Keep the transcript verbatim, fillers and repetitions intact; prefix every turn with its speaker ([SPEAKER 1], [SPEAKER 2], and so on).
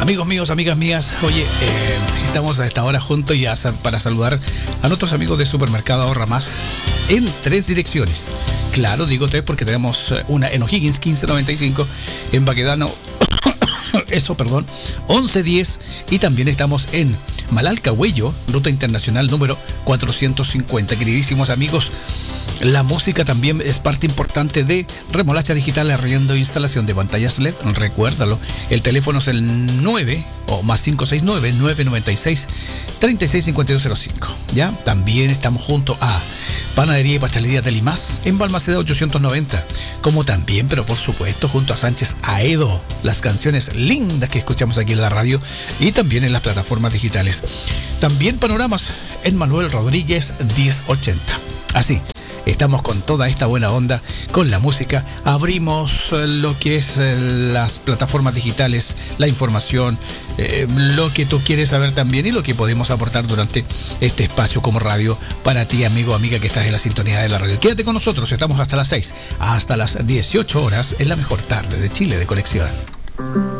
[SPEAKER 1] Amigos míos, amigas mías, oye, eh, estamos a esta hora juntos ya para saludar a nuestros amigos de Supermercado Ahorra Más en tres direcciones. Claro, digo tres porque tenemos una en O'Higgins quince noventa y cinco, en Baquedano, eso, perdón, once diez, y también estamos en Malalcahuello, ruta internacional número cuatrocientos cincuenta. Queridísimos amigos, la música también es parte importante de Remolacha Digital, arriendo e instalación de pantallas L E D. Recuérdalo, el teléfono es el nueve o más cinco seis nueve, nueve nueve seis, tres seis cinco dos cero cinco. ¿Ya? También estamos junto a Panadería y Pastelería de Limas en Balmaceda ochocientos noventa, como también, pero por supuesto, junto a Sánchez Aedo, las canciones lindas que escuchamos aquí en la radio y también en las plataformas digitales. También panoramas en Manuel Rodríguez diez ochenta. Así, estamos con toda esta buena onda, con la música, abrimos lo que es las plataformas digitales, la información, eh, lo que tú quieres saber también y lo que podemos aportar durante este espacio como radio para ti, amigo o amiga que estás en la sintonía de la radio. Quédate con nosotros, estamos hasta las seis, hasta las dieciocho horas en la mejor tarde de Chile de Conexión.